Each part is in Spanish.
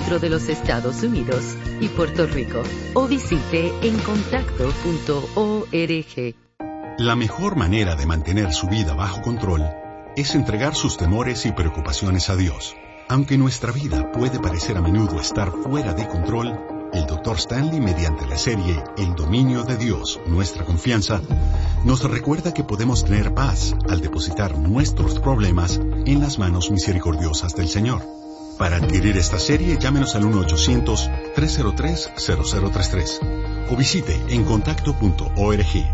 dentro de los Estados Unidos y Puerto Rico, o visite encontacto.org. La mejor manera de mantener su vida bajo control es entregar sus temores y preocupaciones a Dios. Aunque nuestra vida puede parecer a menudo estar fuera de control, el Dr. Stanley, mediante la serie El dominio de Dios, nuestra confianza, nos recuerda que podemos tener paz al depositar nuestros problemas en las manos misericordiosas del Señor. Para adquirir esta serie, llámenos al 1-800-303-0033 o visite encontacto.org.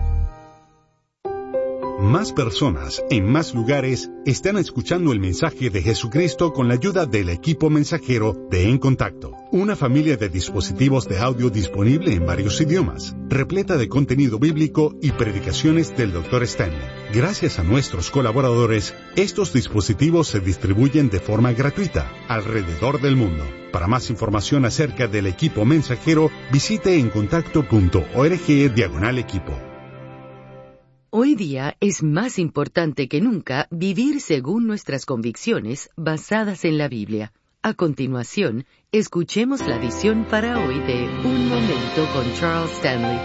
Más personas, en más lugares, están escuchando el mensaje de Jesucristo con la ayuda del equipo mensajero de En Contacto, una familia de dispositivos de audio disponible en varios idiomas, repleta de contenido bíblico y predicaciones del Dr. Stanley. Gracias a nuestros colaboradores, estos dispositivos se distribuyen de forma gratuita alrededor del mundo. Para más información acerca del equipo mensajero, visite encontacto.org/equipo. Hoy día es más importante que nunca vivir según nuestras convicciones basadas en la Biblia. A continuación, escuchemos la visión para hoy de Un Momento con Charles Stanley.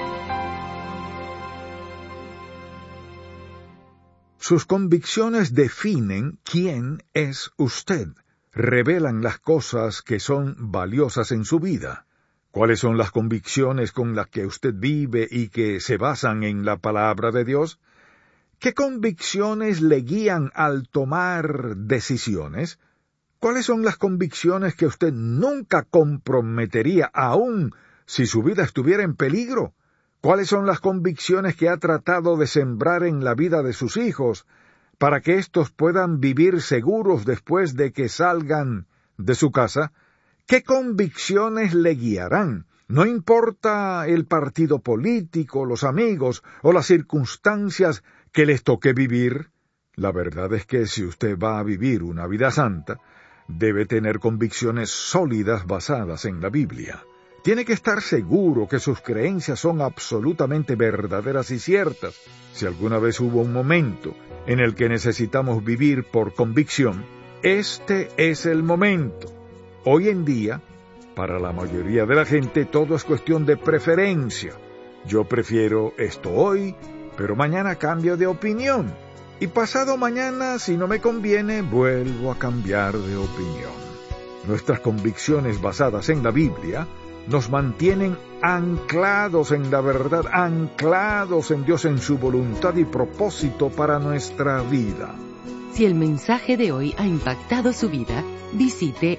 Sus convicciones definen quién es usted, revelan las cosas que son valiosas en su vida. ¿Cuáles son las convicciones con las que usted vive y que se basan en la palabra de Dios? ¿Qué convicciones le guían al tomar decisiones? ¿Cuáles son las convicciones que usted nunca comprometería aún si su vida estuviera en peligro? ¿Cuáles son las convicciones que ha tratado de sembrar en la vida de sus hijos para que éstos puedan vivir seguros después de que salgan de su casa? ¿Qué convicciones le guiarán? No importa el partido político, los amigos o las circunstancias que les toque vivir. La verdad es que si usted va a vivir una vida santa, debe tener convicciones sólidas basadas en la Biblia. Tiene que estar seguro que sus creencias son absolutamente verdaderas y ciertas. Si alguna vez hubo un momento en el que necesitamos vivir por convicción, este es el momento. Hoy en día, para la mayoría de la gente, todo es cuestión de preferencia. Yo prefiero esto hoy, pero mañana cambio de opinión. Y pasado mañana, si no me conviene, vuelvo a cambiar de opinión. Nuestras convicciones basadas en la Biblia nos mantienen anclados en la verdad, anclados en Dios, en su voluntad y propósito para nuestra vida. Si el mensaje de hoy ha impactado su vida, visite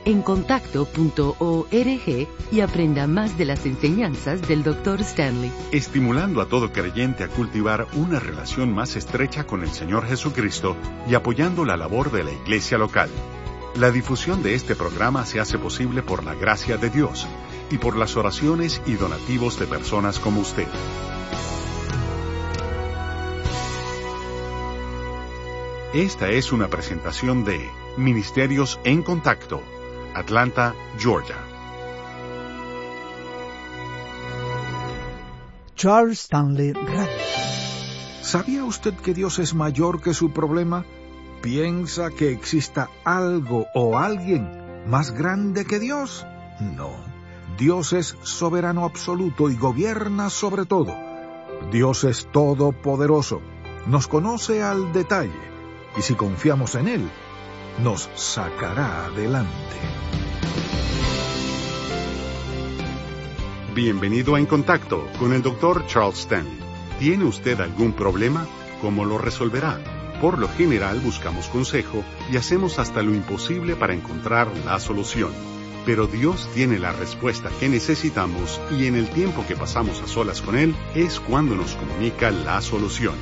encontacto.org y aprenda más de las enseñanzas del Dr. Stanley. Estimulando a todo creyente a cultivar una relación más estrecha con el Señor Jesucristo y apoyando la labor de la iglesia local. La difusión de este programa se hace posible por la gracia de Dios y por las oraciones y donativos de personas como usted. Esta es una presentación de Ministerios en Contacto, Atlanta, Georgia. Charles Stanley Radio. ¿Sabía usted que Dios es mayor que su problema? ¿Piensa que exista algo o alguien más grande que Dios? No. Dios es soberano absoluto y gobierna sobre todo. Dios es todopoderoso, nos conoce al detalle. Y si confiamos en Él, nos sacará adelante. Bienvenido a En Contacto con el Dr. Charles Stanley. ¿Tiene usted algún problema? ¿Cómo lo resolverá? Por lo general buscamos consejo y hacemos hasta lo imposible para encontrar la solución. Pero Dios tiene la respuesta que necesitamos y en el tiempo que pasamos a solas con Él es cuando nos comunica la solución.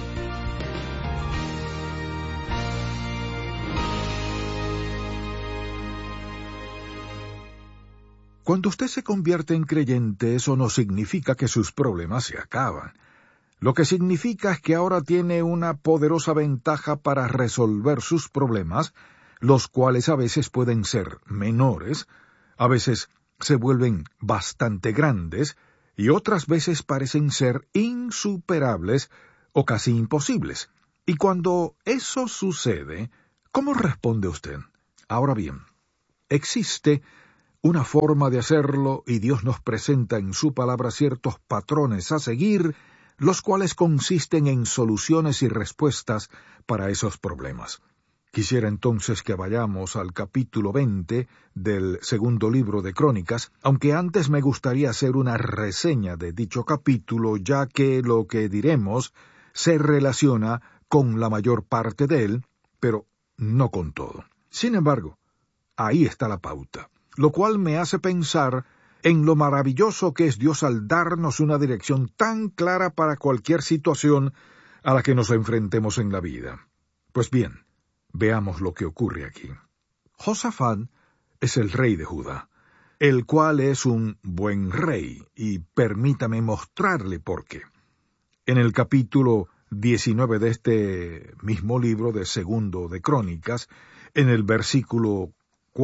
Cuando usted se convierte en creyente, eso no significa que sus problemas se acaban. Lo que significa es que ahora tiene una poderosa ventaja para resolver sus problemas, los cuales a veces pueden ser menores, a veces se vuelven bastante grandes, y otras veces parecen ser insuperables o casi imposibles. Y cuando eso sucede, ¿cómo responde usted? Ahora bien, existe una forma de hacerlo y Dios nos presenta en su palabra ciertos patrones a seguir, los cuales consisten en soluciones y respuestas para esos problemas. Quisiera entonces que vayamos al capítulo 20 del segundo libro de Crónicas, aunque antes me gustaría hacer una reseña de dicho capítulo, ya que lo que diremos se relaciona con la mayor parte de él, pero no con todo. Sin embargo, ahí está la pauta, lo cual me hace pensar en lo maravilloso que es Dios al darnos una dirección tan clara para cualquier situación a la que nos enfrentemos en la vida. Pues bien, veamos lo que ocurre aquí. Josafat es el rey de Judá, el cual es un buen rey, y permítame mostrarle por qué. En el capítulo 19 de este mismo libro de Segundo de Crónicas, en el versículo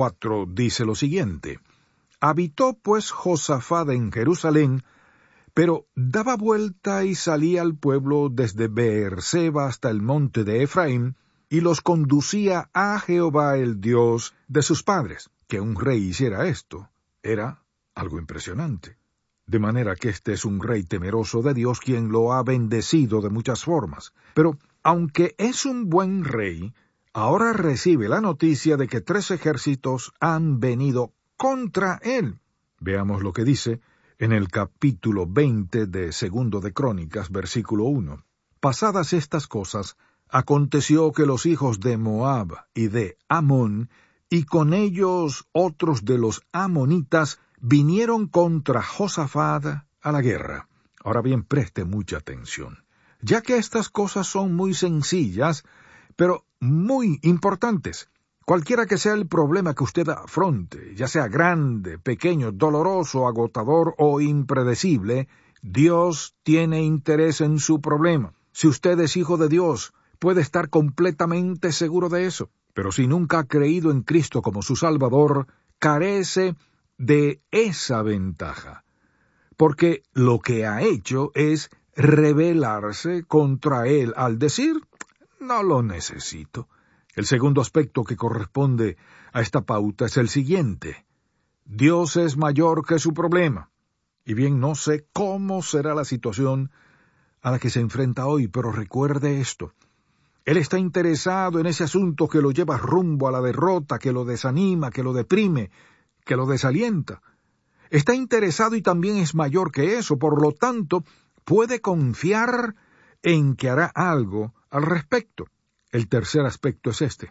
4 dice lo siguiente: Habitó pues Josafat en Jerusalén, pero daba vuelta y salía al pueblo desde Beerseba hasta el monte de Efraín, y los conducía a Jehová el Dios de sus padres. Que un rey hiciera esto era algo impresionante. De manera que este es un rey temeroso de Dios, quien lo ha bendecido de muchas formas. Pero, aunque es un buen rey, ahora recibe la noticia de que 3 ejércitos han venido contra él. Veamos lo que dice en el capítulo 20 de Segundo de Crónicas, versículo 1. Pasadas estas cosas, aconteció que los hijos de Moab y de Amón, y con ellos otros de los amonitas, vinieron contra Josafat a la guerra. Ahora bien, preste mucha atención, ya que estas cosas son muy sencillas, pero muy importantes. Cualquiera que sea el problema que usted afronte, ya sea grande, pequeño, doloroso, agotador o impredecible, Dios tiene interés en su problema. Si usted es hijo de Dios, puede estar completamente seguro de eso. Pero si nunca ha creído en Cristo como su Salvador, carece de esa ventaja, porque lo que ha hecho es rebelarse contra él al decir: no lo necesito. El segundo aspecto que corresponde a esta pauta es el siguiente: Dios es mayor que su problema. Y bien, no sé cómo será la situación a la que se enfrenta hoy, pero recuerde esto: Él está interesado en ese asunto que lo lleva rumbo a la derrota, que lo desanima, que lo deprime, que lo desalienta. Está interesado y también es mayor que eso, por lo tanto, puede confiar en que hará algo al respecto. El tercer aspecto es este: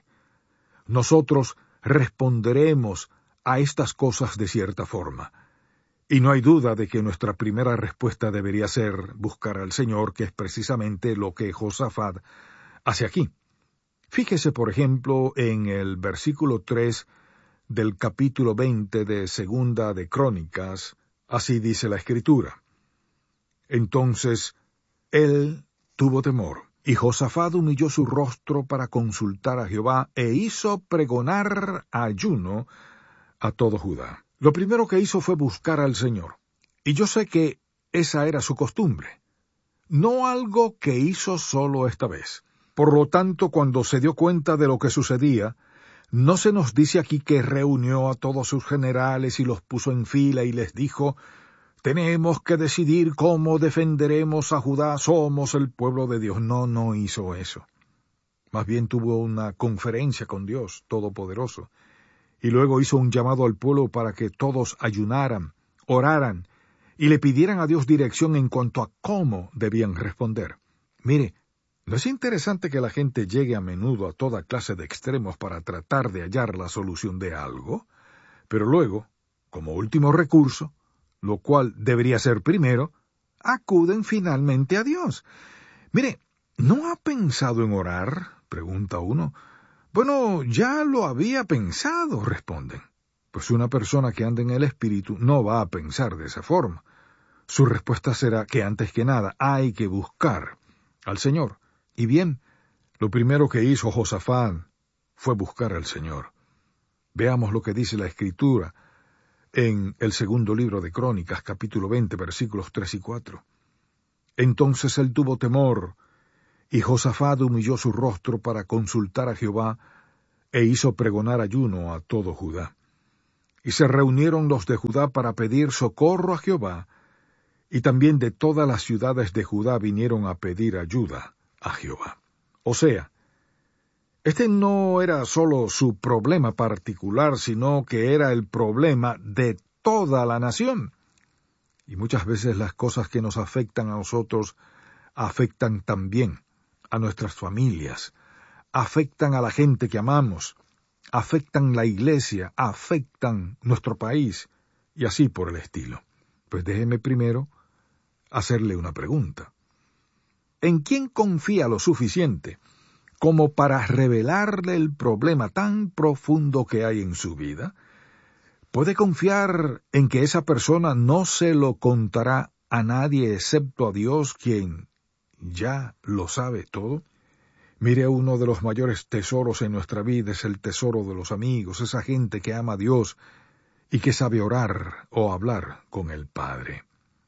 nosotros responderemos a estas cosas de cierta forma. Y no hay duda de que nuestra primera respuesta debería ser buscar al Señor, que es precisamente lo que Josafat hace aquí. Fíjese, por ejemplo, en el versículo 3 del capítulo 20 de Segunda de Crónicas, así dice la Escritura: Entonces él tuvo temor, y Josafat humilló su rostro para consultar a Jehová, e hizo pregonar ayuno a todo Judá. Lo primero que hizo fue buscar al Señor, y yo sé que esa era su costumbre, no algo que hizo solo esta vez. Por lo tanto, cuando se dio cuenta de lo que sucedía, no se nos dice aquí que reunió a todos sus generales y los puso en fila y les dijo: tenemos que decidir cómo defenderemos a Judá, somos el pueblo de Dios. No hizo eso. Más bien tuvo una conferencia con Dios Todopoderoso, y luego hizo un llamado al pueblo para que todos ayunaran, oraran, y le pidieran a Dios dirección en cuanto a cómo debían responder. Mire, ¿no es interesante que la gente llegue a menudo a toda clase de extremos para tratar de hallar la solución de algo? Pero luego, como último recurso, lo cual debería ser primero, acuden finalmente a Dios. Mire, ¿no ha pensado en orar?, pregunta uno. Bueno, ya lo había pensado, responden. Pues una persona que anda en el Espíritu no va a pensar de esa forma. Su respuesta será que antes que nada hay que buscar al Señor. Y bien, lo primero que hizo Josafat fue buscar al Señor. Veamos lo que dice la Escritura en el segundo libro de Crónicas, capítulo 20, versículos 3 y 4. Entonces él tuvo temor, y Josafat humilló su rostro para consultar a Jehová, e hizo pregonar ayuno a todo Judá. Y se reunieron los de Judá para pedir socorro a Jehová, y también de todas las ciudades de Judá vinieron a pedir ayuda a Jehová. O sea, este no era solo su problema particular, sino que era el problema de toda la nación. Y muchas veces las cosas que nos afectan a nosotros afectan también a nuestras familias, afectan a la gente que amamos, afectan la iglesia, afectan nuestro país, y así por el estilo. Pues déjeme primero hacerle una pregunta. ¿En quién confía lo suficiente como para revelarle el problema tan profundo que hay en su vida? ¿Puede confiar en que esa persona no se lo contará a nadie excepto a Dios, quien ya lo sabe todo? Mire, uno de los mayores tesoros en nuestra vida es el tesoro de los amigos, esa gente que ama a Dios y que sabe orar o hablar con el Padre.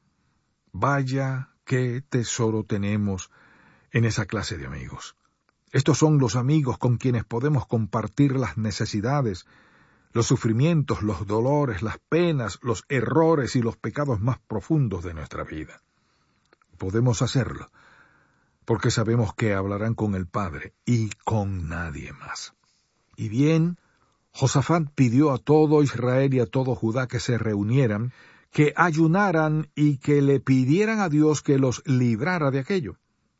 Vaya qué tesoro tenemos en esa clase de amigos. Estos son los amigos con quienes podemos compartir las necesidades, los sufrimientos, los dolores, las penas, los errores y los pecados más profundos de nuestra vida. Podemos hacerlo porque sabemos que hablarán con el Padre y con nadie más. Y bien, Josafat pidió a todo Israel y a todo Judá que se reunieran, que ayunaran y que le pidieran a Dios que los librara de aquello.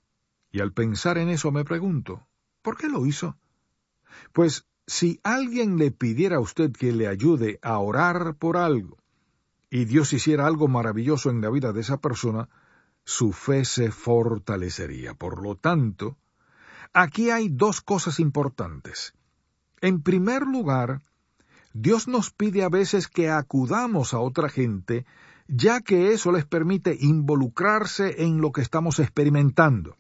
Y al pensar en eso me pregunto, ¿por qué lo hizo? Pues si alguien le pidiera a usted que le ayude a orar por algo, y Dios hiciera algo maravilloso en la vida de esa persona, su fe se fortalecería. Por lo tanto, aquí hay dos cosas importantes. En primer lugar, Dios nos pide a veces que acudamos a otra gente, ya que eso les permite involucrarse en lo que estamos experimentando.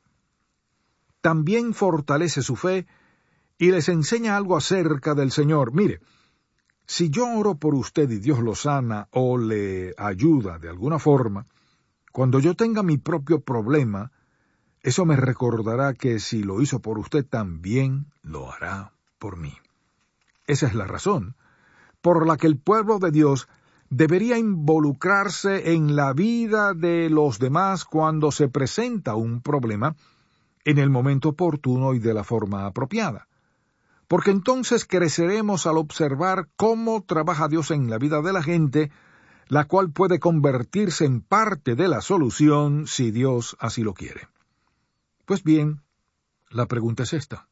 También fortalece su fe y les enseña algo acerca del Señor. Mire, si yo oro por usted y Dios lo sana o le ayuda de alguna forma, cuando yo tenga mi propio problema, eso me recordará que si lo hizo por usted, también lo hará por mí. Esa es la razón por la que el pueblo de Dios debería involucrarse en la vida de los demás cuando se presenta un problema en el momento oportuno y de la forma apropiada. Porque entonces creceremos al observar cómo trabaja Dios en la vida de la gente, la cual puede convertirse en parte de la solución si Dios así lo quiere. Pues bien, la pregunta es esta.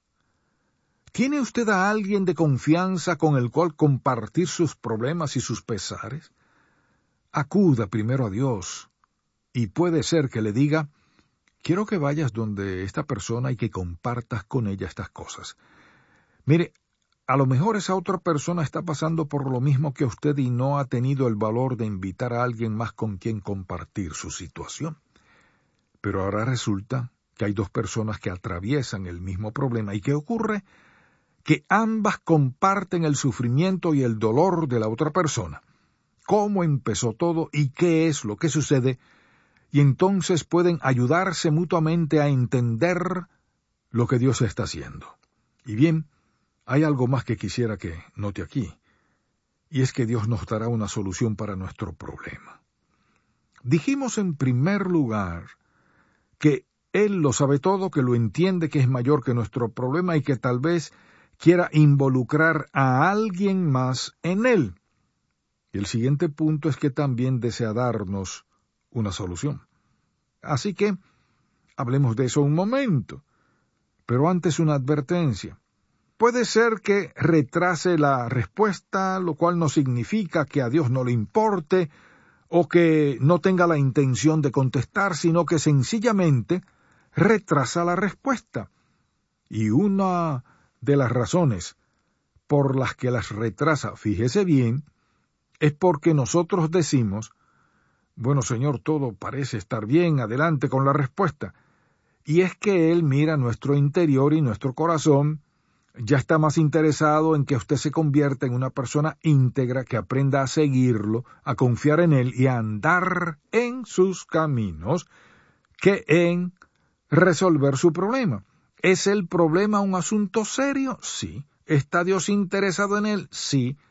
¿Tiene usted a alguien de confianza con el cual compartir sus problemas y sus pesares? Acuda primero a Dios, y puede ser que le diga, quiero que vayas donde esta persona y que compartas con ella estas cosas. Mire, a lo mejor esa otra persona está pasando por lo mismo que usted y no ha tenido el valor de invitar a alguien más con quien compartir su situación. Pero ahora resulta que hay dos personas que atraviesan el mismo problema. ¿Y qué ocurre? Que ambas comparten el sufrimiento y el dolor de la otra persona. ¿Cómo empezó todo y qué es lo que sucede? Y entonces pueden ayudarse mutuamente a entender lo que Dios está haciendo. Y bien, hay algo más que quisiera que note aquí, y es que Dios nos dará una solución para nuestro problema. Dijimos en primer lugar que Él lo sabe todo, que lo entiende, que es mayor que nuestro problema y que tal vez quiera involucrar a alguien más en él. Y el siguiente punto es que también desea darnos una solución. Así que hablemos de eso un momento. Pero antes una advertencia. Puede ser que retrase la respuesta, lo cual no significa que a Dios no le importe o que no tenga la intención de contestar, sino que sencillamente retrasa la respuesta. Y una de las razones por las que las retrasa, fíjese bien, es porque nosotros decimos, bueno, Señor, todo parece estar bien, adelante con la respuesta. Y es que Él mira nuestro interior y nuestro corazón, ya está más interesado en que usted se convierta en una persona íntegra que aprenda a seguirlo, a confiar en Él y a andar en sus caminos, que en resolver su problema. ¿Es el problema un asunto serio? Sí. ¿Está Dios interesado en él? Sí.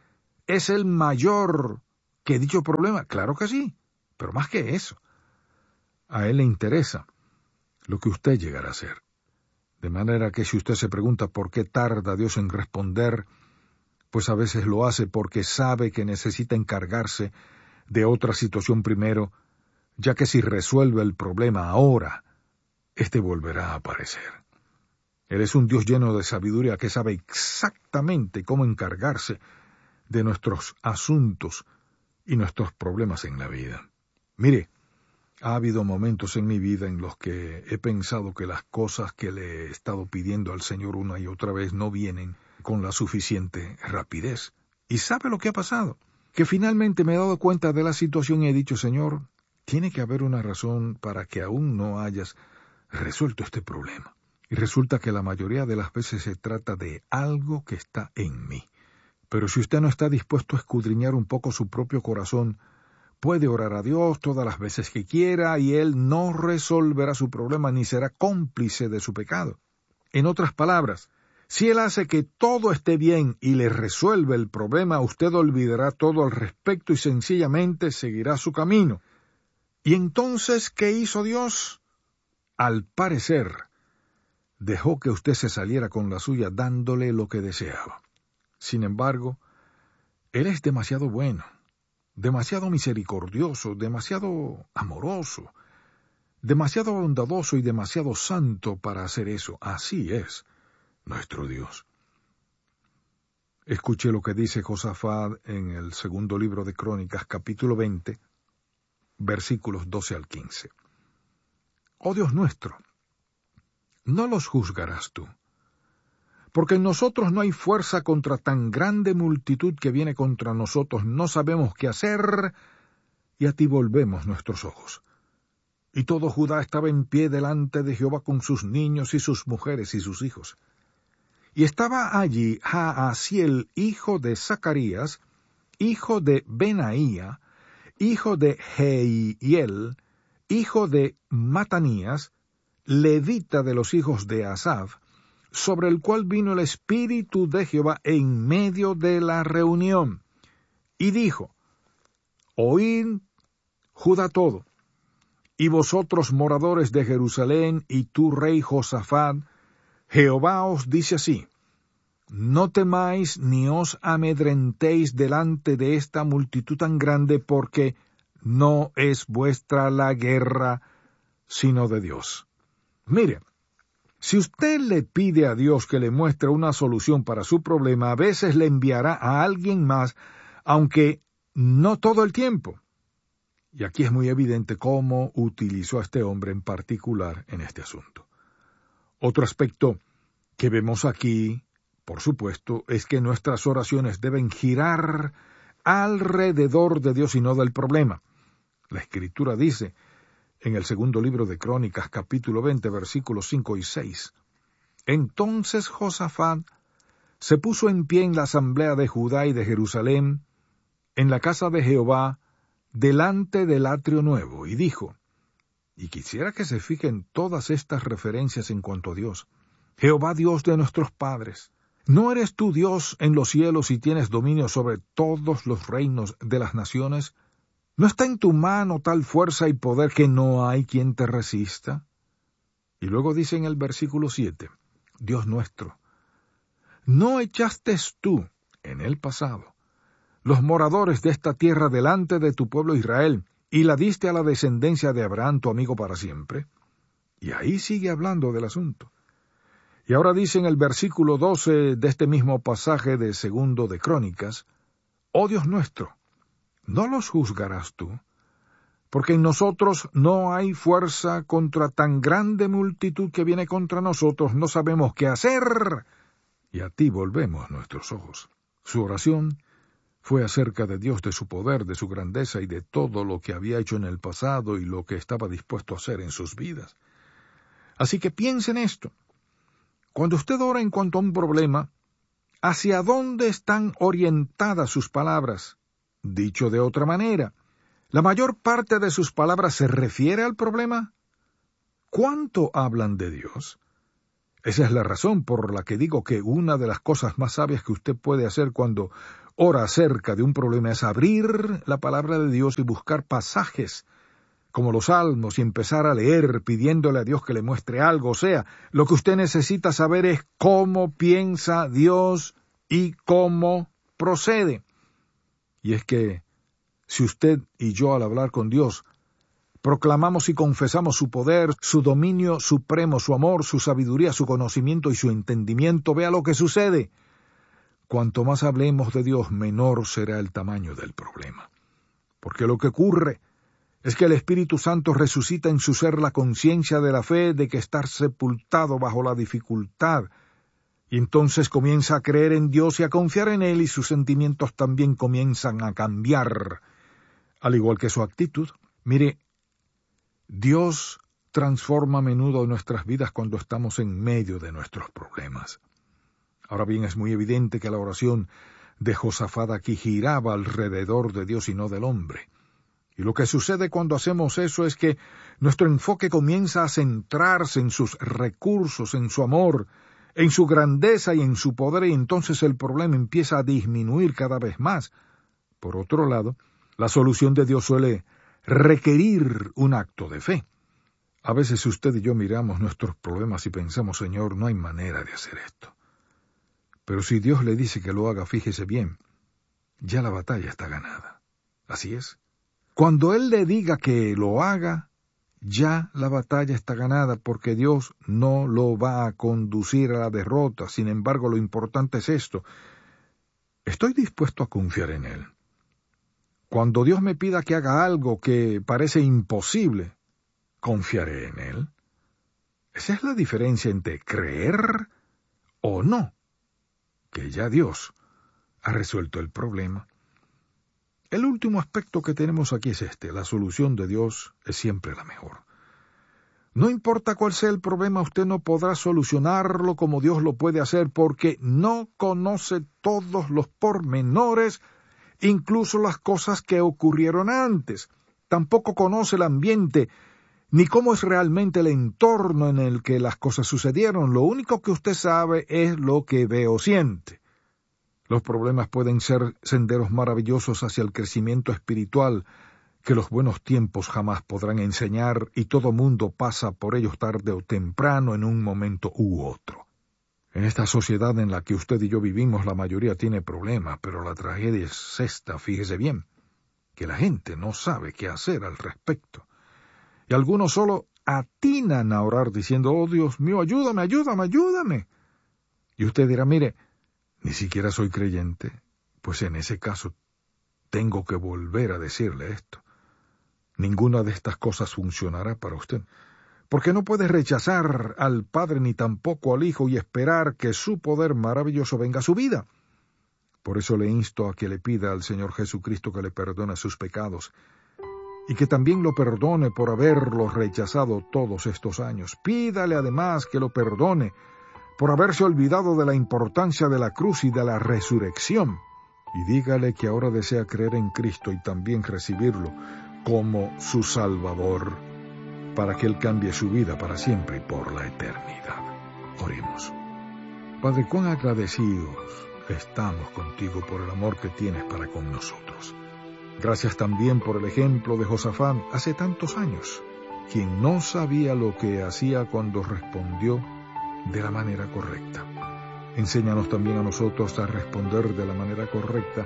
es el mayor que dicho problema. Claro que sí, pero más que eso, a Él le interesa lo que usted llegará a ser. De manera que si usted se pregunta por qué tarda Dios en responder, pues a veces lo hace porque sabe que necesita encargarse de otra situación primero, ya que si resuelve el problema ahora, éste volverá a aparecer. Él es un Dios lleno de sabiduría que sabe exactamente cómo encargarse de nuestros asuntos y nuestros problemas en la vida. Mire, ha habido momentos en mi vida en los que he pensado que las cosas que le he estado pidiendo al Señor una y otra vez no vienen con la suficiente rapidez. ¿Y sabe lo que ha pasado? Que finalmente me he dado cuenta de la situación y he dicho, Señor, tiene que haber una razón para que aún no hayas resuelto este problema. Y resulta que la mayoría de las veces se trata de algo que está en mí. Pero si usted no está dispuesto a escudriñar un poco su propio corazón, puede orar a Dios todas las veces que quiera y Él no resolverá su problema ni será cómplice de su pecado. En otras palabras, si Él hace que todo esté bien y le resuelve el problema, usted olvidará todo al respecto y sencillamente seguirá su camino. ¿Y entonces qué hizo Dios? Al parecer, dejó que usted se saliera con la suya dándole lo que deseaba. Sin embargo, Él es demasiado bueno, demasiado misericordioso, demasiado amoroso, demasiado bondadoso y demasiado santo para hacer eso. Así es nuestro Dios. Escuche lo que dice Josafat en el segundo libro de Crónicas, capítulo 20, versículos 12 al 15. Oh Dios nuestro, no los juzgarás tú, porque en nosotros no hay fuerza contra tan grande multitud que viene contra nosotros, no sabemos qué hacer, y a ti volvemos nuestros ojos. Y todo Judá estaba en pie delante de Jehová con sus niños y sus mujeres y sus hijos. Y estaba allí Jaasiel, hijo de Zacarías, hijo de Benaía, hijo de Jehiel, hijo de Matanías, levita de los hijos de Asaf, sobre el cual vino el Espíritu de Jehová en medio de la reunión, y dijo, Oíd, Judá todo, y vosotros moradores de Jerusalén, y tú rey Josafat, Jehová os dice así, no temáis ni os amedrentéis delante de esta multitud tan grande, porque no es vuestra la guerra, sino de Dios. Mire, si usted le pide a Dios que le muestre una solución para su problema, a veces le enviará a alguien más, aunque no todo el tiempo. Y aquí es muy evidente cómo utilizó a este hombre en particular en este asunto. Otro aspecto que vemos aquí, por supuesto, es que nuestras oraciones deben girar alrededor de Dios y no del problema. La Escritura dice, en el segundo libro de Crónicas, capítulo 20, versículos 5 y 6. Entonces Josafat se puso en pie en la asamblea de Judá y de Jerusalén, en la casa de Jehová, delante del atrio nuevo, y dijo, y quisiera que se fijen todas estas referencias en cuanto a Dios, Jehová Dios de nuestros padres, ¿no eres tú Dios en los cielos y tienes dominio sobre todos los reinos de las naciones? ¿No está en tu mano tal fuerza y poder que no hay quien te resista? Y luego dice en el versículo 7, Dios nuestro, ¿no echaste tú, en el pasado, los moradores de esta tierra delante de tu pueblo Israel, y la diste a la descendencia de Abraham, tu amigo para siempre? Y ahí sigue hablando del asunto. Y ahora dice en el versículo 12 de este mismo pasaje de segundo de Crónicas, Oh Dios nuestro, ¿no los juzgarás tú? Porque en nosotros no hay fuerza contra tan grande multitud que viene contra nosotros, no sabemos qué hacer, y a ti volvemos nuestros ojos. Su oración fue acerca de Dios, de su poder, de su grandeza y de todo lo que había hecho en el pasado y lo que estaba dispuesto a hacer en sus vidas. Así que piense en esto. Cuando usted ora en cuanto a un problema, ¿hacia dónde están orientadas sus palabras? Dicho de otra manera, ¿la mayor parte de sus palabras se refiere al problema? ¿Cuánto hablan de Dios? Esa es la razón por la que digo que una de las cosas más sabias que usted puede hacer cuando ora acerca de un problema es abrir la palabra de Dios y buscar pasajes como los Salmos y empezar a leer pidiéndole a Dios que le muestre algo. O sea, lo que usted necesita saber es cómo piensa Dios y cómo procede. Y es que si usted y yo al hablar con Dios proclamamos y confesamos su poder, su dominio supremo, su amor, su sabiduría, su conocimiento y su entendimiento, vea lo que sucede. Cuanto más hablemos de Dios, menor será el tamaño del problema. Porque lo que ocurre es que el Espíritu Santo resucita en su ser la conciencia de la fe de que estar sepultado bajo la dificultad, y entonces comienza a creer en Dios y a confiar en Él, y sus sentimientos también comienzan a cambiar, al igual que su actitud. Mire, Dios transforma a menudo nuestras vidas cuando estamos en medio de nuestros problemas. Ahora bien, es muy evidente que la oración de Josafat aquí giraba alrededor de Dios y no del hombre. Y lo que sucede cuando hacemos eso es que nuestro enfoque comienza a centrarse en sus recursos, en su amor, en su grandeza y en su poder, y entonces el problema empieza a disminuir cada vez más. Por otro lado, la solución de Dios suele requerir un acto de fe. A veces usted y yo miramos nuestros problemas y pensamos, Señor, no hay manera de hacer esto. Pero si Dios le dice que lo haga, fíjese bien, ya la batalla está ganada. Así es. Cuando Él le diga que lo haga, ya la batalla está ganada, porque Dios no lo va a conducir a la derrota. Sin embargo, lo importante es esto: estoy dispuesto a confiar en Él. Cuando Dios me pida que haga algo que parece imposible, ¿confiaré en Él? Esa es la diferencia entre creer o no, que ya Dios ha resuelto el problema. El último aspecto que tenemos aquí es este: la solución de Dios es siempre la mejor. No importa cuál sea el problema, usted no podrá solucionarlo como Dios lo puede hacer, porque no conoce todos los pormenores, incluso las cosas que ocurrieron antes. Tampoco conoce el ambiente, ni cómo es realmente el entorno en el que las cosas sucedieron. Lo único que usted sabe es lo que ve o siente. Los problemas pueden ser senderos maravillosos hacia el crecimiento espiritual que los buenos tiempos jamás podrán enseñar, y todo mundo pasa por ellos tarde o temprano en un momento u otro. En esta sociedad en la que usted y yo vivimos, la mayoría tiene problemas, pero la tragedia es esta, fíjese bien, que la gente no sabe qué hacer al respecto. Y algunos solo atinan a orar diciendo, oh Dios mío, ayúdame, ayúdame, ayúdame. Y usted dirá, mire, ni siquiera soy creyente. Pues en ese caso tengo que volver a decirle esto: ninguna de estas cosas funcionará para usted, porque no puede rechazar al Padre ni tampoco al Hijo y esperar que su poder maravilloso venga a su vida. Por eso le insto a que le pida al Señor Jesucristo que le perdone sus pecados, y que también lo perdone por haberlos rechazado todos estos años. Pídale además que lo perdone por haberse olvidado de la importancia de la cruz y de la resurrección, y dígale que ahora desea creer en Cristo y también recibirlo como su Salvador, para que Él cambie su vida para siempre y por la eternidad. Oremos. Padre, cuán agradecidos estamos contigo por el amor que tienes para con nosotros. Gracias también por el ejemplo de Josafat hace tantos años, quien no sabía lo que hacía cuando respondió de la manera correcta. Enséñanos también a nosotros a responder de la manera correcta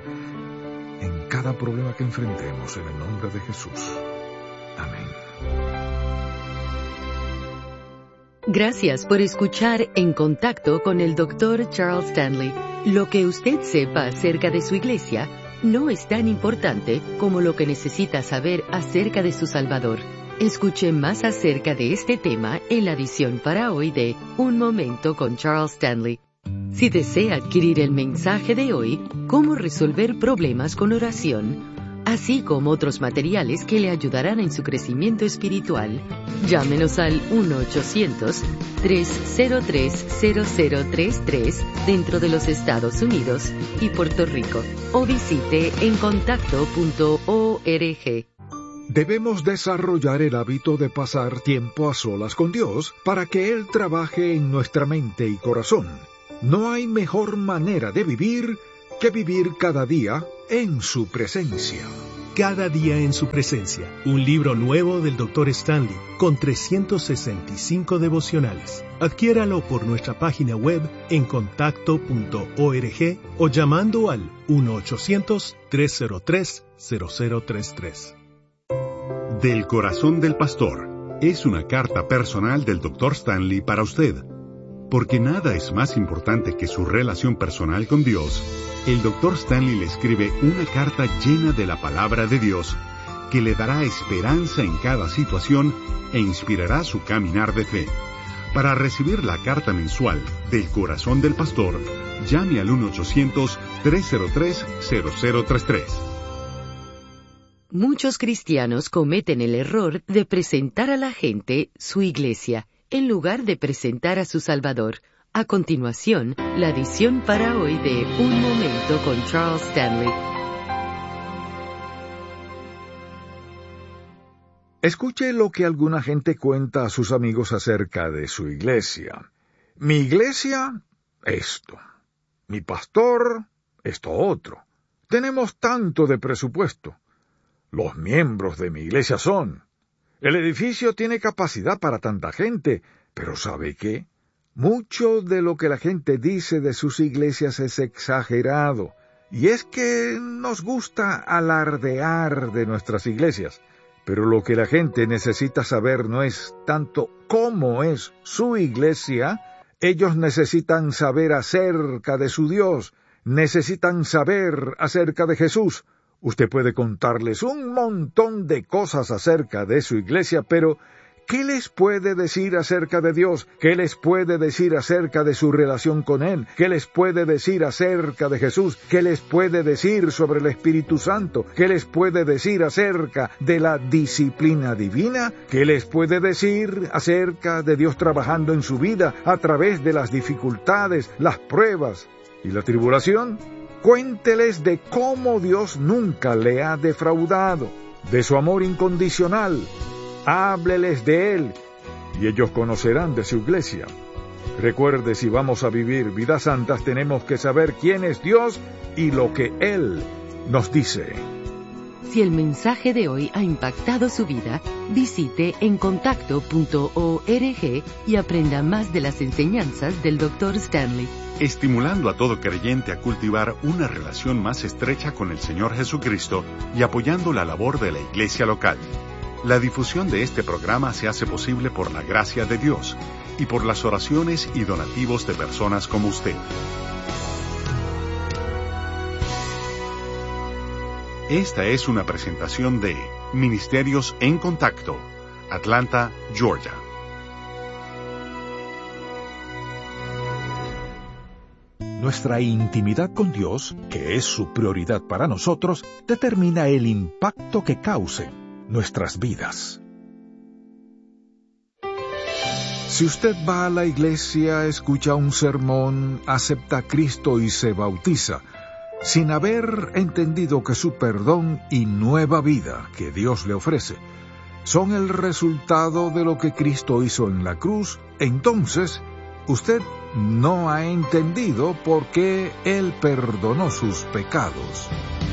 en cada problema que enfrentemos, en el nombre de Jesús. Amén. Gracias por escuchar En Contacto con el Dr. Charles Stanley. Lo que usted sepa acerca de su iglesia no es tan importante como lo que necesita saber acerca de su Salvador. Escuche más acerca de este tema en la edición para hoy de Un Momento con Charles Stanley. Si desea adquirir el mensaje de hoy, Cómo resolver problemas con oración, así como otros materiales que le ayudarán en su crecimiento espiritual, llámenos al 1-800-303-0033 dentro de los Estados Unidos y Puerto Rico, o visite encontacto.org. Debemos desarrollar el hábito de pasar tiempo a solas con Dios para que Él trabaje en nuestra mente y corazón. No hay mejor manera de vivir que vivir cada día en su presencia. Cada día en su presencia, un libro nuevo del Dr. Stanley, con 365 devocionales. Adquiéralo por nuestra página web en contacto.org o llamando al 1-800-303-0033. Del corazón del pastor es una carta personal del Dr. Stanley para usted. Porque nada es más importante que su relación personal con Dios, el Dr. Stanley le escribe una carta llena de la palabra de Dios que le dará esperanza en cada situación e inspirará su caminar de fe. Para recibir la carta mensual del corazón del pastor, llame al 1-800-303-0033. Muchos cristianos cometen el error de presentar a la gente su iglesia, en lugar de presentar a su Salvador. A continuación, la edición para hoy de Un Momento con Charles Stanley. Escuche lo que alguna gente cuenta a sus amigos acerca de su iglesia. Mi iglesia, esto. Mi pastor, esto otro. Tenemos tanto de presupuesto. Los miembros de mi iglesia son. El edificio tiene capacidad para tanta gente, pero ¿sabe qué? Mucho de lo que la gente dice de sus iglesias es exagerado, y es que nos gusta alardear de nuestras iglesias, pero lo que la gente necesita saber no es tanto cómo es su iglesia, ellos necesitan saber acerca de su Dios, necesitan saber acerca de Jesús. Usted puede contarles un montón de cosas acerca de su iglesia, pero ¿qué les puede decir acerca de Dios? ¿Qué les puede decir acerca de su relación con Él? ¿Qué les puede decir acerca de Jesús? ¿Qué les puede decir sobre el Espíritu Santo? ¿Qué les puede decir acerca de la disciplina divina? ¿Qué les puede decir acerca de Dios trabajando en su vida a través de las dificultades, las pruebas y la tribulación? Cuénteles de cómo Dios nunca le ha defraudado, de su amor incondicional. Hábleles de Él, y ellos conocerán de su iglesia. Recuerde, si vamos a vivir vidas santas, tenemos que saber quién es Dios y lo que Él nos dice. Si el mensaje de hoy ha impactado su vida, visite encontacto.org y aprenda más de las enseñanzas del Dr. Stanley. Estimulando a todo creyente a cultivar una relación más estrecha con el Señor Jesucristo y apoyando la labor de la iglesia local. La difusión de este programa se hace posible por la gracia de Dios y por las oraciones y donativos de personas como usted. Esta es una presentación de Ministerios en Contacto, Atlanta, Georgia. Nuestra intimidad con Dios, que es su prioridad para nosotros, determina el impacto que cause nuestras vidas. Si usted va a la iglesia, escucha un sermón, acepta a Cristo y se bautiza, sin haber entendido que su perdón y nueva vida que Dios le ofrece son el resultado de lo que Cristo hizo en la cruz, entonces usted no ha entendido por qué Él perdonó sus pecados.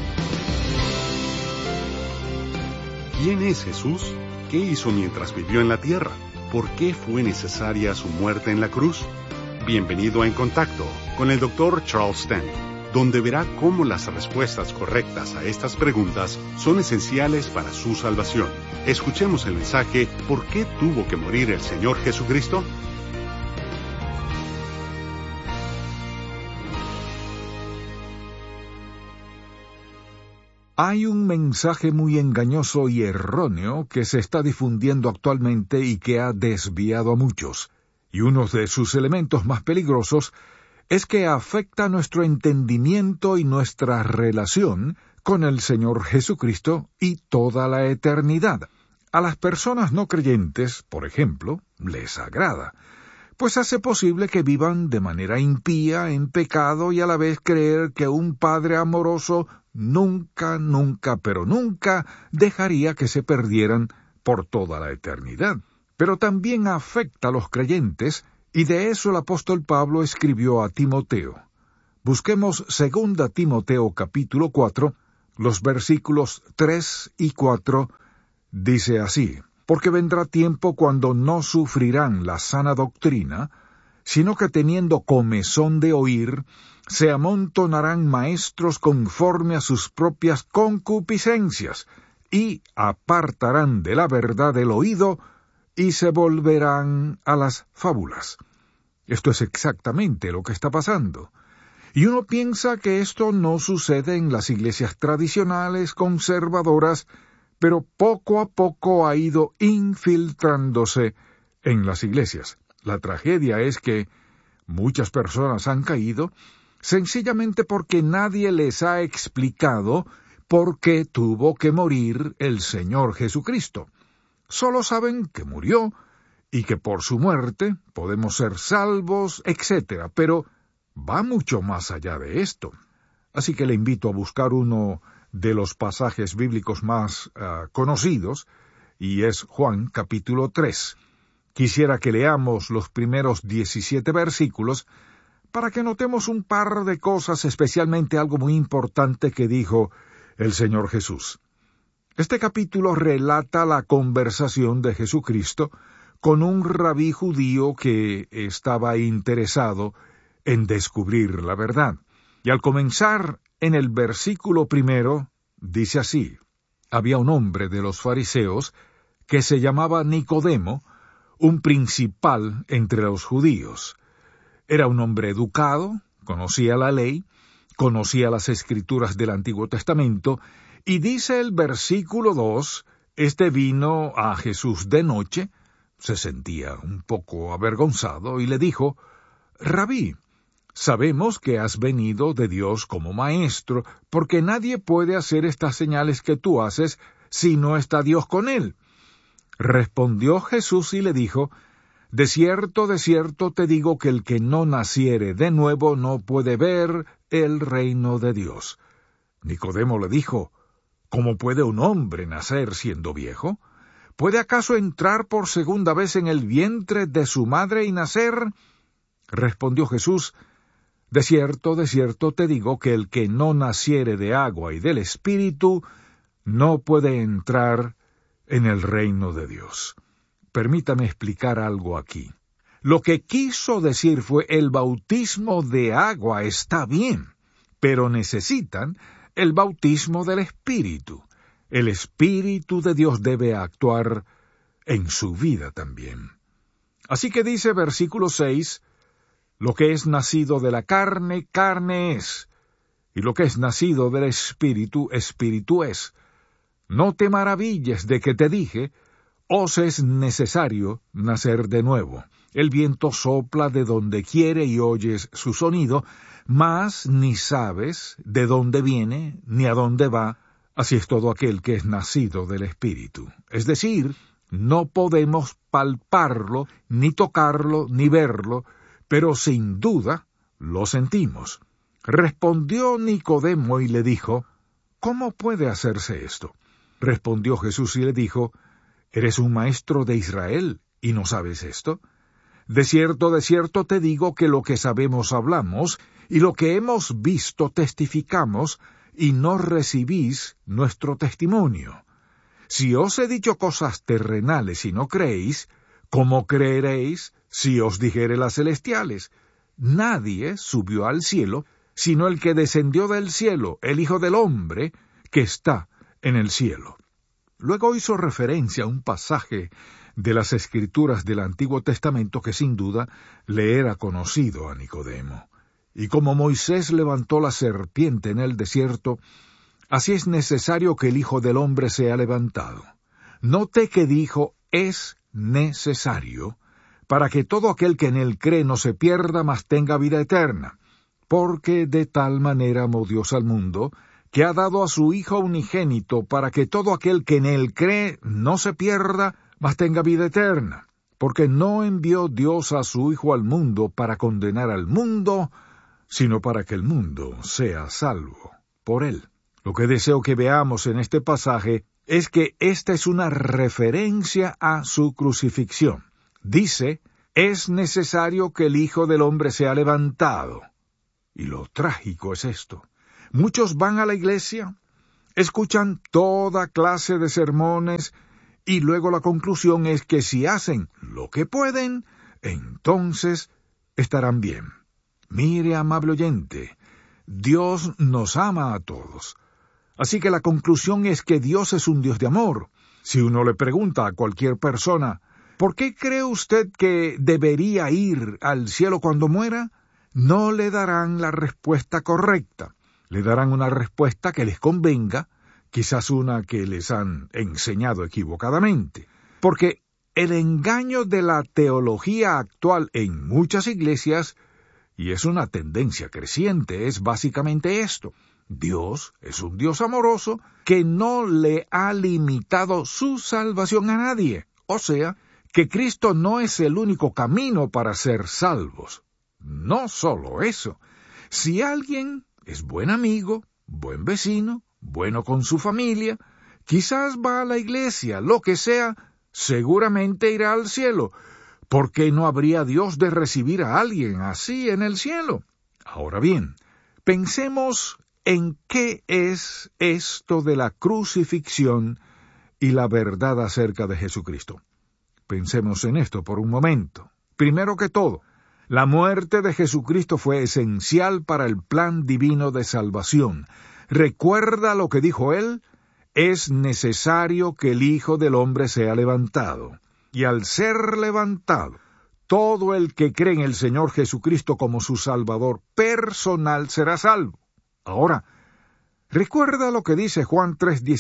¿Quién es Jesús? ¿Qué hizo mientras vivió en la tierra? ¿Por qué fue necesaria su muerte en la cruz? Bienvenido a En Contacto con el Dr. Charles Stanley, donde verá cómo las respuestas correctas a estas preguntas son esenciales para su salvación. Escuchemos el mensaje ¿Por qué tuvo que morir el Señor Jesucristo? Hay un mensaje muy engañoso y erróneo que se está difundiendo actualmente y que ha desviado a muchos, y uno de sus elementos más peligrosos es que afecta nuestro entendimiento y nuestra relación con el Señor Jesucristo y toda la eternidad. A las personas no creyentes, por ejemplo, les agrada, pues hace posible que vivan de manera impía, en pecado, y a la vez creer que un Padre amoroso nunca, pero nunca dejaría que se perdieran por toda la eternidad. Pero también afecta a los creyentes, y de eso el apóstol Pablo escribió a Timoteo. Busquemos 2 Timoteo capítulo 4, los versículos 3 y 4, dice así: porque vendrá tiempo cuando no sufrirán la sana doctrina, sino que teniendo comezón de oír, se amontonarán maestros conforme a sus propias concupiscencias, y apartarán de la verdad el oído, y se volverán a las fábulas. Esto es exactamente lo que está pasando. Y uno piensa que esto no sucede en las iglesias tradicionales, conservadoras, pero poco a poco ha ido infiltrándose en las iglesias. La tragedia es que muchas personas han caído sencillamente porque nadie les ha explicado por qué tuvo que morir el Señor Jesucristo. Solo saben que murió y que por su muerte podemos ser salvos, etc., pero va mucho más allá de esto. Así que le invito a buscar uno de los pasajes bíblicos más conocidos, y es Juan capítulo 3. Quisiera que leamos los primeros 17 versículos para que notemos un par de cosas, especialmente algo muy importante que dijo el Señor Jesús. Este capítulo relata la conversación de Jesucristo con un rabí judío que estaba interesado en descubrir la verdad. Y al comenzar en el versículo 1, dice así: había un hombre de los fariseos que se llamaba Nicodemo, un principal entre los judíos. Era un hombre educado, conocía la ley, conocía las escrituras del Antiguo Testamento, y dice el versículo 2, este vino a Jesús de noche, se sentía un poco avergonzado, y le dijo: Rabí, sabemos que has venido de Dios como maestro, porque nadie puede hacer estas señales que tú haces si no está Dios con él. Respondió Jesús y le dijo: de cierto te digo que el que no naciere de nuevo no puede ver el reino de Dios. Nicodemo le dijo: ¿cómo puede un hombre nacer siendo viejo? ¿Puede acaso entrar por segunda vez en el vientre de su madre y nacer? Respondió Jesús: de cierto te digo que el que no naciere de agua y del Espíritu no puede entrar en el reino de Dios. Permítame explicar algo aquí. Lo que quiso decir fue: el bautismo de agua está bien, pero necesitan el bautismo del Espíritu. El Espíritu de Dios debe actuar en su vida también. Así que dice versículo 6, lo que es nacido de la carne, carne es, y lo que es nacido del Espíritu, Espíritu es. No te maravilles de que te dije: os es necesario nacer de nuevo. El viento sopla de donde quiere y oyes su sonido, mas ni sabes de dónde viene ni a dónde va. Así es todo aquel que es nacido del Espíritu. Es decir, no podemos palparlo, ni tocarlo, ni verlo, pero sin duda lo sentimos. Respondió Nicodemo y le dijo: ¿cómo puede hacerse esto? Respondió Jesús y le dijo: ¿eres un maestro de Israel y no sabes esto? De cierto te digo que lo que sabemos hablamos, y lo que hemos visto testificamos, y no recibís nuestro testimonio. Si os he dicho cosas terrenales y no creéis, ¿cómo creeréis si os dijere las celestiales? Nadie subió al cielo, sino el que descendió del cielo, el Hijo del Hombre, que está en el cielo. Luego hizo referencia a un pasaje de las Escrituras del Antiguo Testamento que sin duda le era conocido a Nicodemo. Y como Moisés levantó la serpiente en el desierto, así es necesario que el Hijo del Hombre sea levantado. Note que dijo: es necesario, para que todo aquel que en él cree no se pierda, mas tenga vida eterna. Porque de tal manera amó Dios al mundo, que ha dado a su Hijo unigénito, para que todo aquel que en él cree no se pierda, mas tenga vida eterna. Porque no envió Dios a su Hijo al mundo para condenar al mundo, sino para que el mundo sea salvo por él. Lo que deseo que veamos en este pasaje es que esta es una referencia a su crucifixión. Dice: es necesario que el Hijo del Hombre sea levantado. Y lo trágico es esto. Muchos van a la iglesia, escuchan toda clase de sermones, y luego la conclusión es que si hacen lo que pueden, entonces estarán bien. Mire, amable oyente, Dios nos ama a todos. Así que la conclusión es que Dios es un Dios de amor. Si uno le pregunta a cualquier persona, ¿por qué cree usted que debería ir al cielo cuando muera? No le darán la respuesta correcta. Le darán una respuesta que les convenga, quizás una que les han enseñado equivocadamente. Porque el engaño de la teología actual en muchas iglesias, y es una tendencia creciente, es básicamente esto. Dios es un Dios amoroso que no le ha limitado su salvación a nadie. O sea, que Cristo no es el único camino para ser salvos. No solo eso. Si alguien es buen amigo, buen vecino, bueno con su familia, quizás va a la iglesia, lo que sea, seguramente irá al cielo. ¿Por qué no habría Dios de recibir a alguien así en el cielo? Ahora bien, pensemos en qué es esto de la crucifixión y la verdad acerca de Jesucristo. Pensemos en esto por un momento. Primero que todo, la muerte de Jesucristo fue esencial para el plan divino de salvación. ¿Recuerda lo que dijo él? Es necesario que el Hijo del Hombre sea levantado. Y al ser levantado, todo el que cree en el Señor Jesucristo como su Salvador personal será salvo. Ahora, ¿recuerda lo que dice Juan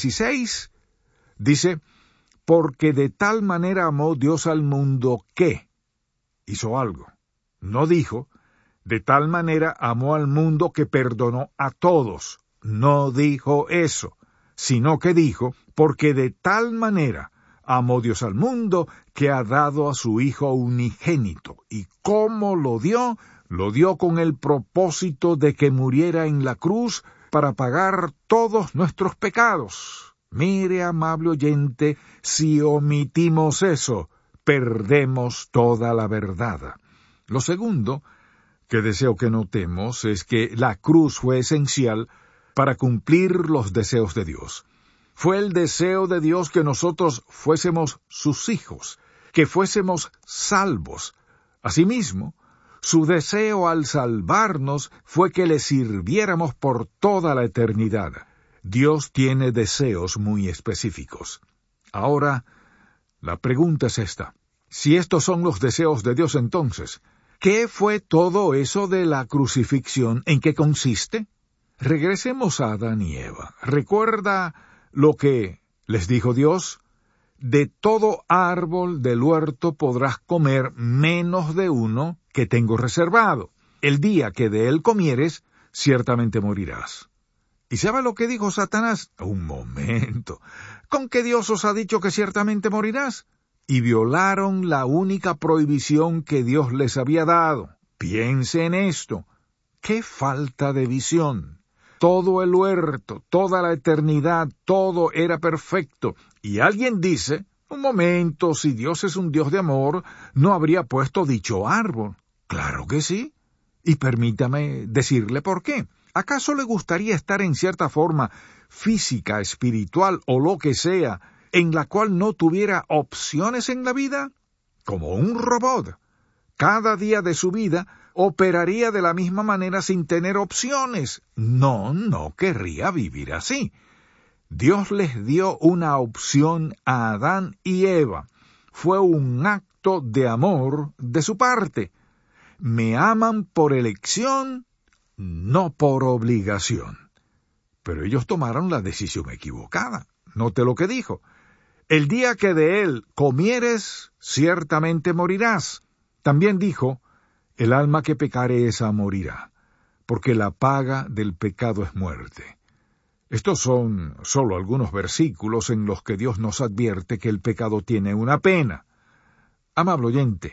3:16? Dice, porque de tal manera amó Dios al mundo que hizo algo. No dijo, de tal manera amó al mundo que perdonó a todos. No dijo eso, sino que dijo, porque de tal manera amó Dios al mundo que ha dado a su Hijo unigénito. ¿Y cómo lo dio? Lo dio con el propósito de que muriera en la cruz para pagar todos nuestros pecados. Mire, amable oyente, si omitimos eso, perdemos toda la verdad. Lo segundo que deseo que notemos es que la cruz fue esencial para cumplir los deseos de Dios. Fue el deseo de Dios que nosotros fuésemos sus hijos, que fuésemos salvos. Asimismo, su deseo al salvarnos fue que le sirviéramos por toda la eternidad. Dios tiene deseos muy específicos. Ahora, la pregunta es esta. Si estos son los deseos de Dios, entonces, ¿qué fue todo eso de la crucifixión? ¿En qué consiste? Regresemos a Adán y Eva. ¿Recuerda lo que les dijo Dios? De todo árbol del huerto podrás comer menos de uno que tengo reservado. El día que de él comieres, ciertamente morirás. ¿Y sabe lo que dijo Satanás? Un momento. ¿Con qué Dios os ha dicho que ciertamente morirás? Y violaron la única prohibición que Dios les había dado. Piense en esto. ¡Qué falta de visión! Todo el huerto, toda la eternidad, todo era perfecto. Y alguien dice, un momento, si Dios es un Dios de amor, ¿no habría puesto dicho árbol? Claro que sí. Y permítame decirle por qué. ¿Acaso le gustaría estar en cierta forma física, espiritual o lo que sea, en la cual no tuviera opciones en la vida? Como un robot. Cada día de su vida operaría de la misma manera sin tener opciones. No querría vivir así. Dios les dio una opción a Adán y Eva. Fue un acto de amor de su parte. Me aman por elección, no por obligación. Pero ellos tomaron la decisión equivocada. Note lo que dijo. El día que de él comieres, ciertamente morirás. También dijo, el alma que pecare esa morirá, porque la paga del pecado es muerte. Estos son solo algunos versículos en los que Dios nos advierte que el pecado tiene una pena. Amable oyente,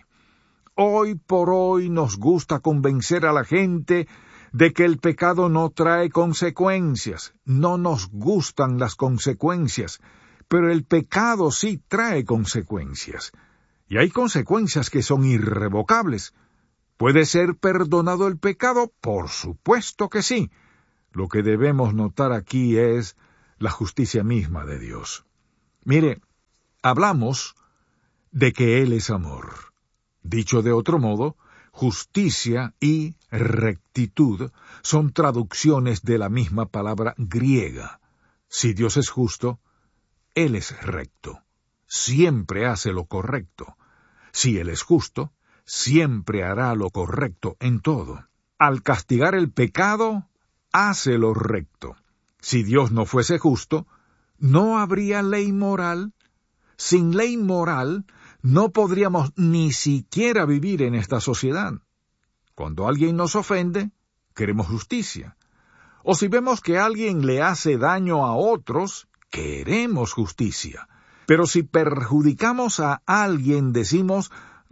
hoy por hoy nos gusta convencer a la gente de que el pecado no trae consecuencias. No nos gustan las consecuencias, pero el pecado sí trae consecuencias. Y hay consecuencias que son irrevocables. ¿Puede ser perdonado el pecado? Por supuesto que sí. Lo que debemos notar aquí es la justicia misma de Dios. Mire, hablamos de que Él es amor. Dicho de otro modo, justicia y rectitud son traducciones de la misma palabra griega. Si Dios es justo, Él es recto. Siempre hace lo correcto. Si Él es justo, siempre hará lo correcto en todo. Al castigar el pecado, hace lo recto. Si Dios no fuese justo, no habría ley moral. Sin ley moral, no podríamos ni siquiera vivir en esta sociedad. Cuando alguien nos ofende, queremos justicia. O si vemos que alguien le hace daño a otros, queremos justicia. Pero si perjudicamos a alguien, decimos,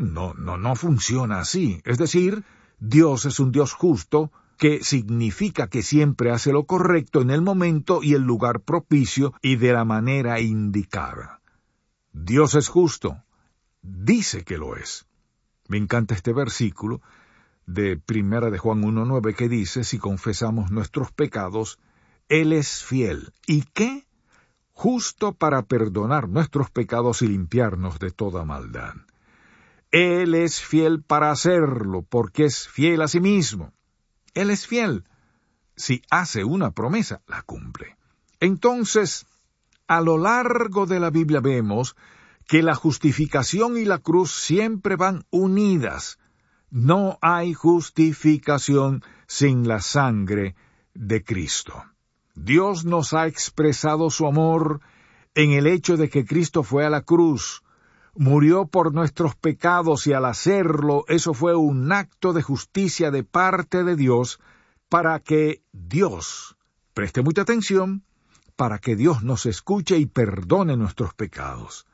no funciona así. Es decir, Dios es un Dios justo, que significa que siempre hace lo correcto en el momento y el lugar propicio y de la manera indicada. Dios es justo. Dice que lo es. Me encanta este versículo de 1 de Juan 1:9 que dice, si confesamos nuestros pecados, Él es fiel. ¿Y qué? Justo para perdonar nuestros pecados y limpiarnos de toda maldad. Él es fiel para hacerlo, porque es fiel a sí mismo. Él es fiel. Si hace una promesa, la cumple. Entonces, a lo largo de la Biblia vemos que la justificación y la cruz siempre van unidas. No hay justificación sin la sangre de Cristo. Dios nos ha expresado su amor en el hecho de que Cristo fue a la cruz, murió por nuestros pecados y al hacerlo, eso fue un acto de justicia de parte de Dios para que Dios, preste mucha atención, para que Dios nos escuche y perdone nuestros pecados.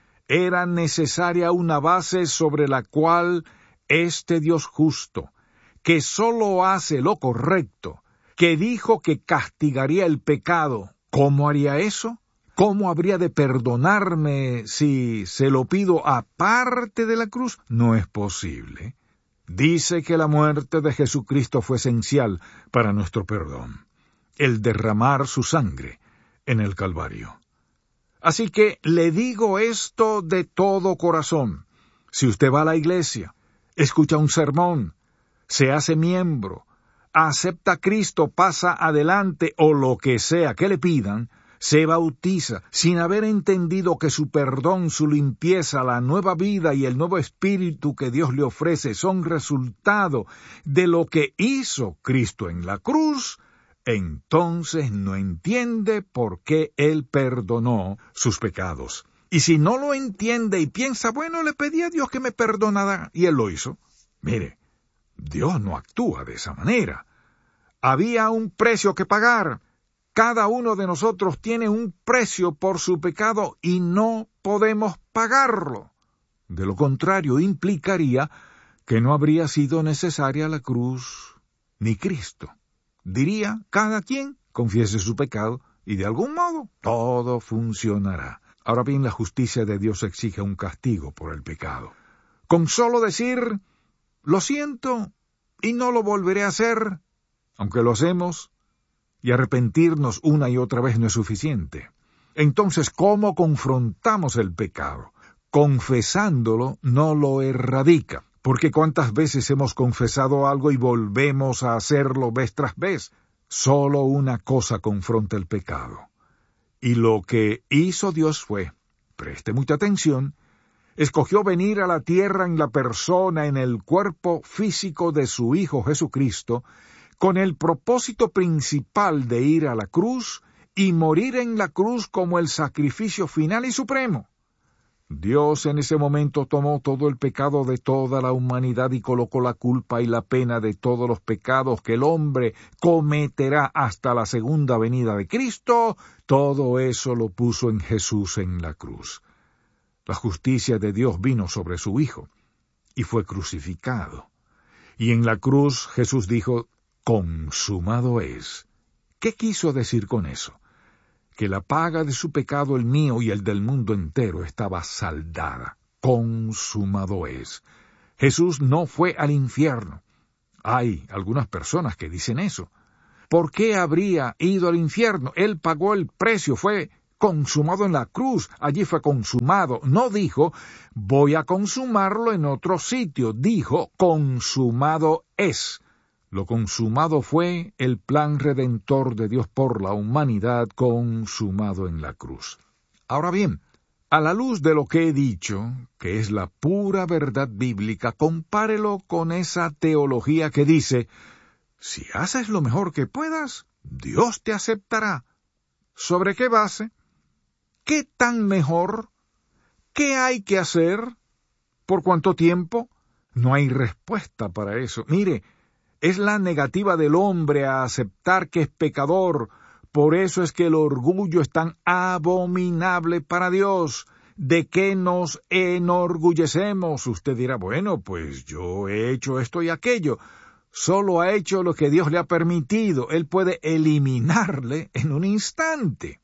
Era necesaria una base sobre la cual este Dios justo, que solo hace lo correcto, que dijo que castigaría el pecado, ¿cómo haría eso? ¿Cómo habría de perdonarme si se lo pido aparte de la cruz? No es posible. Dice que la muerte de Jesucristo fue esencial para nuestro perdón, el derramar su sangre en el Calvario. Así que le digo esto de todo corazón. Si usted va a la iglesia, escucha un sermón, se hace miembro, acepta a Cristo, pasa adelante o lo que sea que le pidan, se bautiza sin haber entendido que su perdón, su limpieza, la nueva vida y el nuevo espíritu que Dios le ofrece son resultado de lo que hizo Cristo en la cruz, entonces no entiende por qué Él perdonó sus pecados. Y si no lo entiende y piensa, bueno, le pedí a Dios que me perdonara, y Él lo hizo. Mire, Dios no actúa de esa manera. Había un precio que pagar. Cada uno de nosotros tiene un precio por su pecado y no podemos pagarlo. De lo contrario, implicaría que no habría sido necesaria la cruz ni Cristo. Diría, cada quien confiese su pecado y de algún modo todo funcionará. Ahora bien, la justicia de Dios exige un castigo por el pecado. Con solo decir, lo siento y no lo volveré a hacer, aunque lo hacemos, y arrepentirnos una y otra vez no es suficiente. Entonces, ¿cómo confrontamos el pecado? Confesándolo no lo erradica, porque ¿cuántas veces hemos confesado algo y volvemos a hacerlo vez tras vez? Solo una cosa confronta el pecado. Y lo que hizo Dios fue, preste mucha atención, escogió venir a la tierra en la persona, en el cuerpo físico de su Hijo Jesucristo, con el propósito principal de ir a la cruz y morir en la cruz como el sacrificio final y supremo. Dios en ese momento tomó todo el pecado de toda la humanidad y colocó la culpa y la pena de todos los pecados que el hombre cometerá hasta la segunda venida de Cristo. Todo eso lo puso en Jesús en la cruz. La justicia de Dios vino sobre su Hijo y fue crucificado. Y en la cruz Jesús dijo, consumado es. ¿Qué quiso decir con eso? Que la paga de su pecado, el mío y el del mundo entero, estaba saldada. Consumado es. Jesús no fue al infierno. Hay algunas personas que dicen eso. ¿Por qué habría ido al infierno? Él pagó el precio, fue consumado en la cruz, allí fue consumado. No dijo, voy a consumarlo en otro sitio, dijo, consumado es. Lo consumado fue el plan redentor de Dios por la humanidad consumado en la cruz. Ahora bien, a la luz de lo que he dicho, que es la pura verdad bíblica, compárelo con esa teología que dice, si haces lo mejor que puedas, Dios te aceptará. ¿Sobre qué base? ¿Qué tan mejor? ¿Qué hay que hacer? ¿Por cuánto tiempo? No hay respuesta para eso. Mire, es la negativa del hombre a aceptar que es pecador. Por eso es que el orgullo es tan abominable para Dios. ¿De qué nos enorgullecemos? Usted dirá, bueno, pues yo he hecho esto y aquello. Solo ha hecho lo que Dios le ha permitido. Él puede eliminarle en un instante.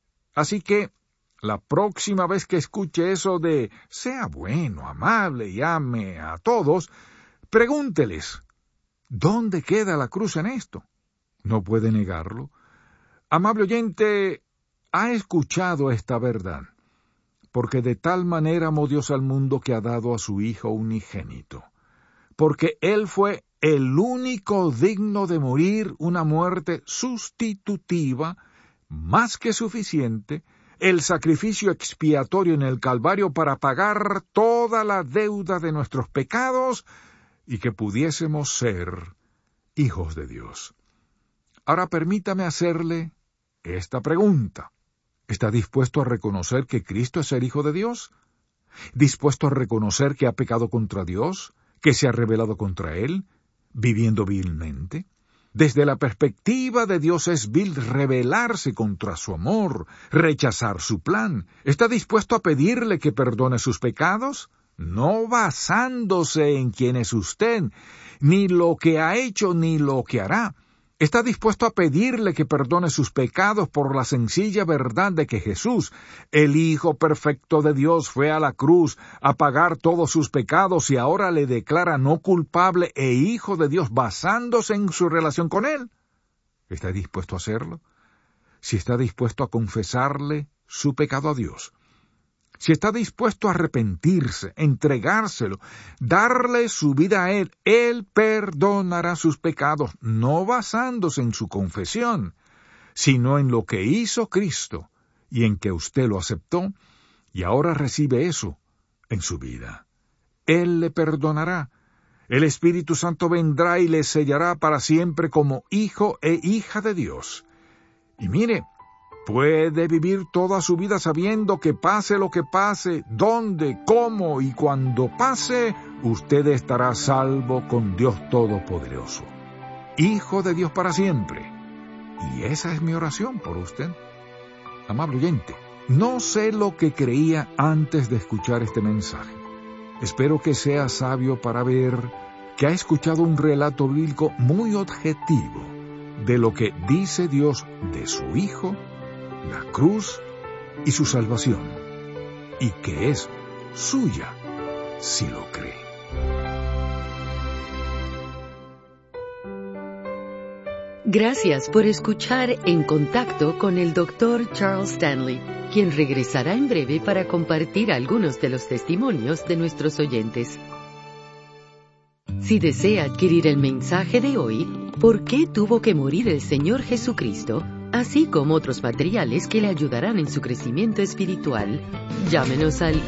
Así que, la próxima vez que escuche eso de sea bueno, amable y ame a todos, pregúnteles, ¿dónde queda la cruz en esto? No puede negarlo. Amable oyente, ha escuchado esta verdad, porque de tal manera amó Dios al mundo que ha dado a su Hijo unigénito, porque Él fue el único digno de morir una muerte sustitutiva, más que suficiente, el sacrificio expiatorio en el Calvario para pagar toda la deuda de nuestros pecados y que pudiésemos ser hijos de Dios. Ahora permítame hacerle esta pregunta. ¿Está dispuesto a reconocer que Cristo es el Hijo de Dios? ¿Dispuesto a reconocer que ha pecado contra Dios? ¿Que se ha rebelado contra Él? ¿Viviendo vilmente? Desde la perspectiva de Dios es vil rebelarse contra su amor, rechazar su plan. ¿Está dispuesto a pedirle que perdone sus pecados? No basándose en quién es usted, ni lo que ha hecho ni lo que hará. Está dispuesto a pedirle que perdone sus pecados por la sencilla verdad de que Jesús, el Hijo perfecto de Dios, fue a la cruz a pagar todos sus pecados y ahora le declara no culpable e Hijo de Dios basándose en su relación con Él. ¿Está dispuesto a hacerlo? Si está dispuesto a confesarle su pecado a Dios, si está dispuesto a arrepentirse, entregárselo, darle su vida a Él, Él perdonará sus pecados, no basándose en su confesión, sino en lo que hizo Cristo y en que usted lo aceptó y ahora recibe eso en su vida. Él le perdonará. El Espíritu Santo vendrá y le sellará para siempre como hijo e hija de Dios. Y mire, puede vivir toda su vida sabiendo que pase lo que pase, dónde, cómo y cuando pase, usted estará salvo con Dios Todopoderoso. Hijo de Dios para siempre. Y esa es mi oración por usted. Amable oyente, no sé lo que creía antes de escuchar este mensaje. Espero que sea sabio para ver que ha escuchado un relato bíblico muy objetivo de lo que dice Dios de su Hijo, la cruz y su salvación, y que es suya si lo cree. Gracias por escuchar En Contacto con el Dr. Charles Stanley, quien regresará en breve para compartir algunos de los testimonios de nuestros oyentes. Si desea adquirir el mensaje de hoy, ¿por qué tuvo que morir el Señor Jesucristo?, así como otros materiales que le ayudarán en su crecimiento espiritual, llámenos al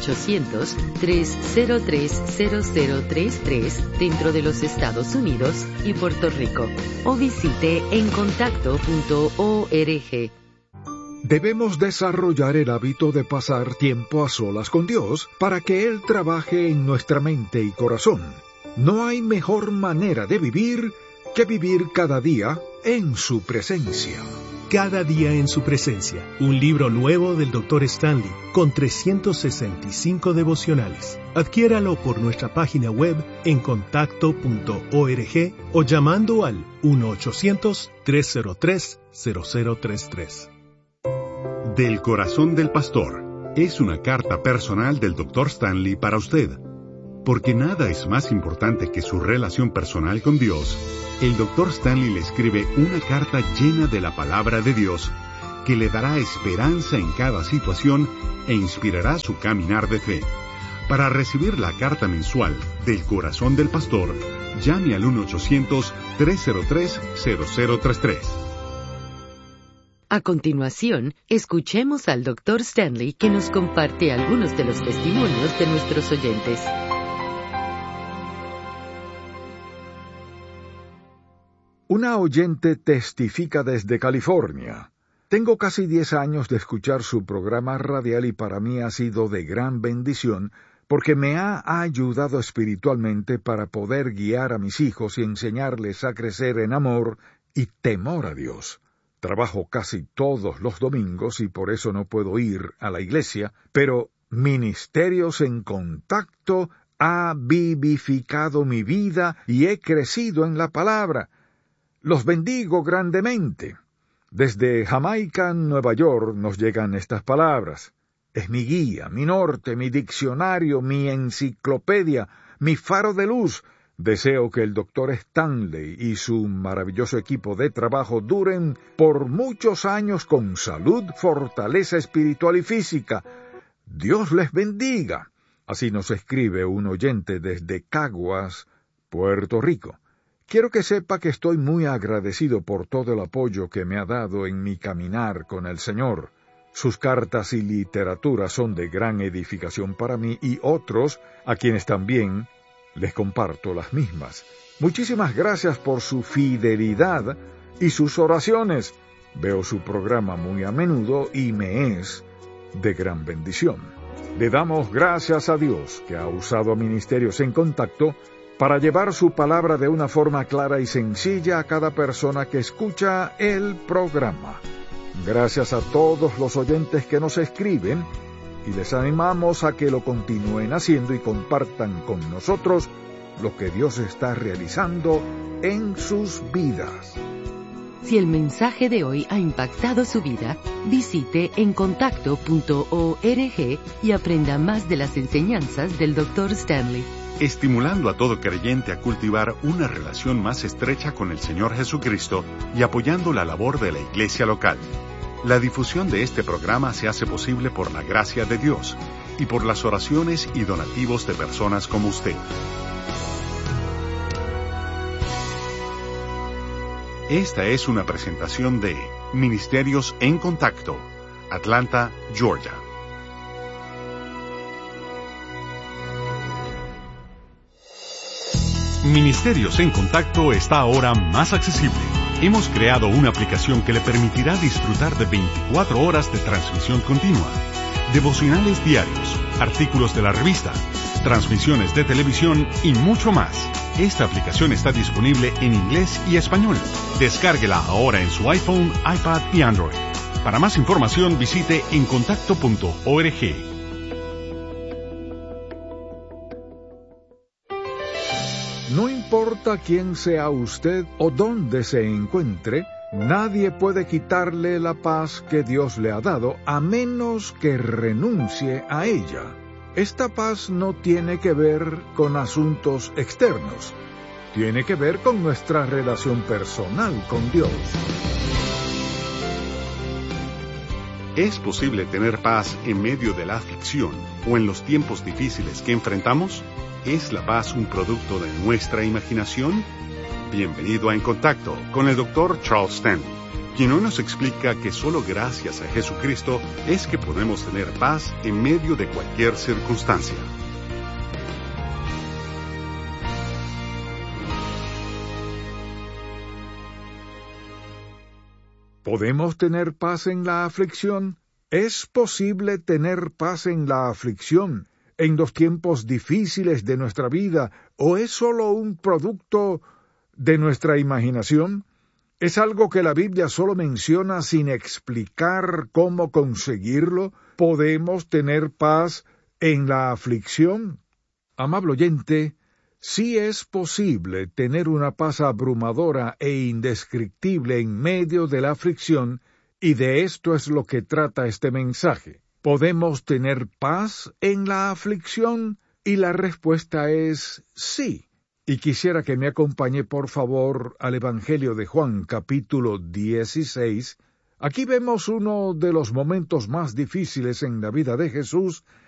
1-800-303-0033 dentro de los Estados Unidos y Puerto Rico, o visite encontacto.org. Debemos desarrollar el hábito de pasar tiempo a solas con Dios para que Él trabaje en nuestra mente y corazón. No hay mejor manera de vivir que vivir cada día en su presencia. Cada día en su presencia, un libro nuevo del Dr. Stanley, con 365 devocionales. Adquiéralo por nuestra página web en contacto.org o llamando al 1-800-303-0033. Del corazón del pastor es una carta personal del Dr. Stanley para usted. Porque nada es más importante que su relación personal con Dios, el Dr. Stanley le escribe una carta llena de la palabra de Dios que le dará esperanza en cada situación e inspirará su caminar de fe. Para recibir la carta mensual del Corazón del Pastor, llame al 1-800-303-0033. A continuación, escuchemos al Dr. Stanley que nos comparte algunos de los testimonios de nuestros oyentes. Una oyente testifica desde California. Tengo casi 10 años de escuchar su programa radial y para mí ha sido de gran bendición porque me ha ayudado espiritualmente para poder guiar a mis hijos y enseñarles a crecer en amor y temor a Dios. Trabajo casi todos los domingos y por eso no puedo ir a la iglesia, pero Ministerios en Contacto ha vivificado mi vida y he crecido en la palabra. Los bendigo grandemente. Desde Jamaica, Nueva York, nos llegan estas palabras. Es mi guía, mi norte, mi diccionario, mi enciclopedia, mi faro de luz. Deseo que el Dr. Stanley y su maravilloso equipo de trabajo duren por muchos años con salud, fortaleza espiritual y física. Dios les bendiga. Así nos escribe un oyente desde Caguas, Puerto Rico. Quiero que sepa que estoy muy agradecido por todo el apoyo que me ha dado en mi caminar con el Señor. Sus cartas y literatura son de gran edificación para mí y otros, a quienes también les comparto las mismas. Muchísimas gracias por su fidelidad y sus oraciones. Veo su programa muy a menudo y me es de gran bendición. Le damos gracias a Dios que ha usado a Ministerios en Contacto para llevar su palabra de una forma clara y sencilla a cada persona que escucha el programa. Gracias a todos los oyentes que nos escriben y les animamos a que lo continúen haciendo y compartan con nosotros lo que Dios está realizando en sus vidas. Si el mensaje de hoy ha impactado su vida, visite encontacto.org y aprenda más de las enseñanzas del Dr. Stanley. Estimulando a todo creyente a cultivar una relación más estrecha con el Señor Jesucristo y apoyando la labor de la iglesia local. La difusión de este programa se hace posible por la gracia de Dios y por las oraciones y donativos de personas como usted. Esta es una presentación de Ministerios en Contacto, Atlanta, Georgia. Ministerios en Contacto está ahora más accesible. Hemos creado una aplicación que le permitirá disfrutar de 24 horas de transmisión continua, devocionales diarios, artículos de la revista, transmisiones de televisión y mucho más. Esta aplicación está disponible en inglés y español. Descárguela ahora en su iPhone, iPad y Android. Para más información visite encontacto.org. No importa quién sea usted o dónde se encuentre, nadie puede quitarle la paz que Dios le ha dado a menos que renuncie a ella. Esta paz no tiene que ver con asuntos externos, tiene que ver con nuestra relación personal con Dios. ¿Es posible tener paz en medio de la aflicción o en los tiempos difíciles que enfrentamos? ¿Es la paz un producto de nuestra imaginación? Bienvenido a En Contacto con el Dr. Charles Stanley, quien hoy nos explica que solo gracias a Jesucristo es que podemos tener paz en medio de cualquier circunstancia. ¿Podemos tener paz en la aflicción? ¿Es posible tener paz en la aflicción en los tiempos difíciles de nuestra vida, o es solo un producto de nuestra imaginación? ¿Es algo que la Biblia solo menciona sin explicar cómo conseguirlo? ¿Podemos tener paz en la aflicción? Amable oyente, sí es posible tener una paz abrumadora e indescriptible en medio de la aflicción, y de esto es lo que trata este mensaje. ¿Podemos tener paz en la aflicción? Y la respuesta es sí. Y quisiera que me acompañe por favor al Evangelio de Juan, capítulo 16. Aquí vemos uno de los momentos más difíciles en la vida de Jesús